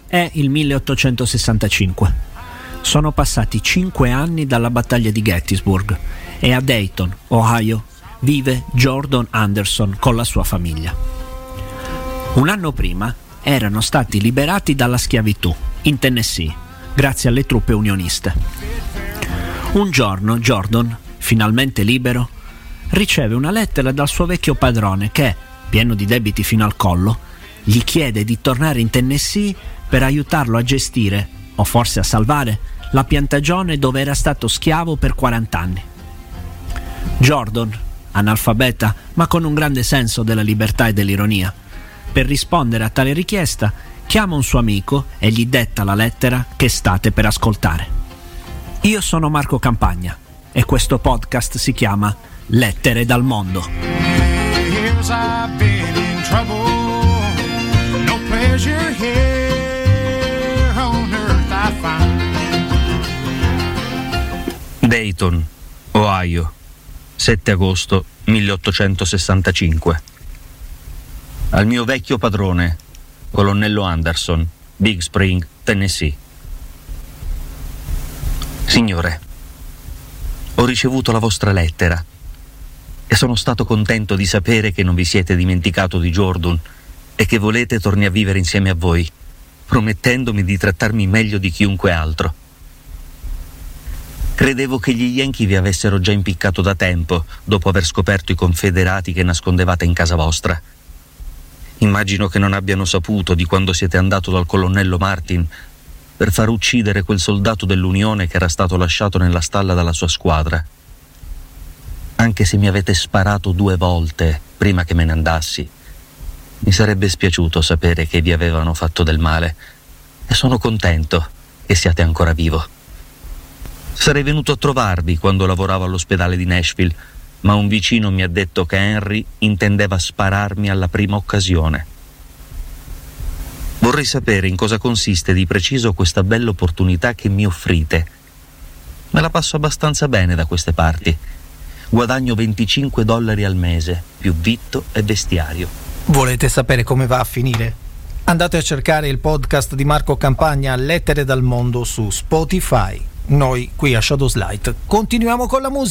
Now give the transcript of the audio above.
È il 1865. Sono passati 5 anni dalla battaglia di Gettysburg e a Dayton, Ohio, vive Jordan Anderson con la sua famiglia. Un anno prima erano stati liberati dalla schiavitù in Tennessee, grazie alle truppe unioniste. Un giorno Jordan, finalmente libero, riceve una lettera dal suo vecchio padrone che, pieno di debiti fino al collo, gli chiede di tornare in Tennessee per aiutarlo a gestire, o forse a salvare, la piantagione dove era stato schiavo per 40 anni. Jordan, analfabeta ma con un grande senso della libertà e dell'ironia, per rispondere a tale richiesta chiama un suo amico e gli detta la lettera che state per ascoltare. Io sono Marco Campagna e questo podcast si chiama Lettere dal mondo. Years I've been in trouble, no pleasure here on earth I find. Dayton, Ohio, 7 agosto 1865. Al mio vecchio padrone, colonnello Anderson, Big Spring, Tennessee. Signore, ho ricevuto la vostra lettera e sono stato contento di sapere che non vi siete dimenticato di Jordan e che volete torni a vivere insieme a voi, promettendomi di trattarmi meglio di chiunque altro. Credevo che gli Yankee vi avessero già impiccato da tempo, dopo aver scoperto i confederati che nascondevate in casa vostra. Immagino che non abbiano saputo di quando siete andato dal colonnello Martin per far uccidere quel soldato dell'Unione che era stato lasciato nella stalla dalla sua squadra. Anche se mi avete sparato 2 volte prima che me ne andassi, mi sarebbe spiaciuto sapere che vi avevano fatto del male e sono contento che siate ancora vivo. Sarei venuto a trovarvi quando lavoravo all'ospedale di Nashville, ma un vicino mi ha detto che Henry intendeva spararmi alla prima occasione. Vorrei sapere in cosa consiste di preciso questa bella opportunità che mi offrite. Me la passo abbastanza bene da queste parti. Guadagno $25 al mese, più vitto e vestiario. Volete sapere come va a finire? Andate a cercare il podcast di Marco Campagna, Lettere dal mondo, su Spotify. Noi qui a Shadow's Light continuiamo con la musica.